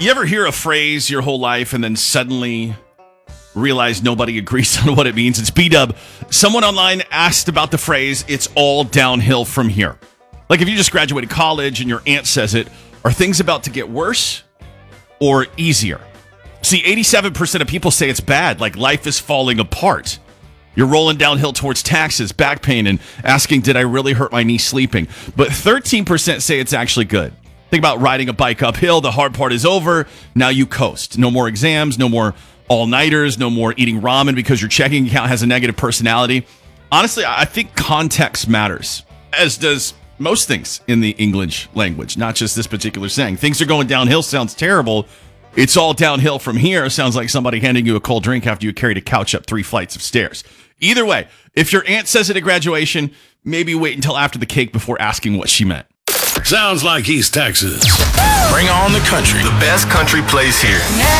You ever hear a phrase your whole life and then suddenly realize nobody agrees on what it means? It's B-Dub. Someone online asked about the phrase, it's all downhill from here. Like if you just graduated college and your aunt says it, are things about to get worse or easier? See, 87% of people say it's bad, like life is falling apart. You're rolling downhill towards taxes, back pain, and asking, did I really hurt my knee sleeping? But 13% say it's actually good. Think about riding a bike uphill. The hard part is over. Now you coast. No more exams, no more all-nighters, no more eating ramen because your checking account has a negative personality. Honestly, I think context matters, as does most things in the English language, not just this particular saying. Things are going downhill sounds terrible. It's all downhill from here sounds like somebody handing you a cold drink after you carried a couch up 3 flights of stairs. Either way, if your aunt says it at graduation, maybe wait until after the cake before asking what she meant. Sounds like East Texas. Bring on the country. The best country plays here.